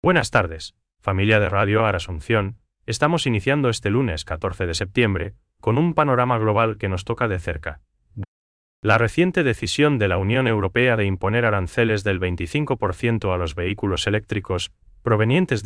Buenas tardes, familia de Radio Ar Asunción. Estamos iniciando este lunes 14 de septiembre, con un panorama global que nos toca de cerca. La reciente decisión de la Unión Europea de imponer aranceles del 25% a los vehículos eléctricos, provenientes